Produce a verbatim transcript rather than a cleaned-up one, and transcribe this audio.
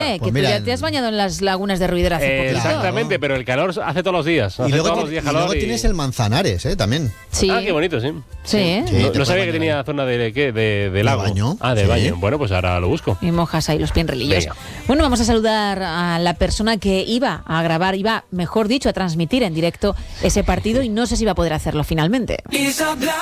Eh, Pues que mira, tú ya te has bañado en las lagunas de Ruidera hace Eh, poquito. exactamente, pero el calor hace todos los días. Hace Y luego, todos los tiene- días y calor. luego y- tienes el Manzanares, ¿eh? También. Sí. Ah, qué bonito, sí. Sí, ¿eh? Sí, No, te no puedes sabía que bañar tenía ahí. zona de, ¿qué? de, de ¿De lago. baño? Ah, de Sí. baño. Bueno, pues ahora lo busco. Y mojas ahí los pinrelillos. Venga. Bueno, vamos a saludar a la persona que iba a grabar, iba, mejor dicho, a transmitir en directo ese partido y no sé si va a poder hacerlo finalmente.